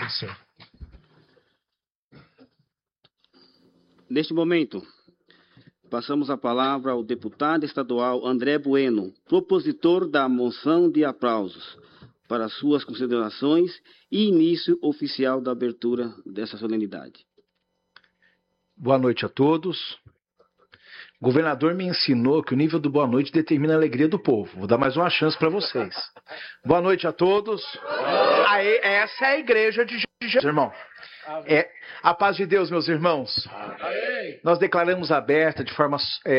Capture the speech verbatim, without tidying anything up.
professor. Neste momento, passamos a palavra ao deputado estadual André Bueno, propositor da moção de aplausos, para suas considerações e início oficial da abertura dessa solenidade. Boa noite a todos. O governador me ensinou que o nível do boa noite determina a alegria do povo. Vou dar mais uma chance para vocês. Boa noite a todos. Aí, essa é a igreja de Jesus, irmão. É a paz de Deus, meus irmãos. Nós declaramos aberta de forma... É,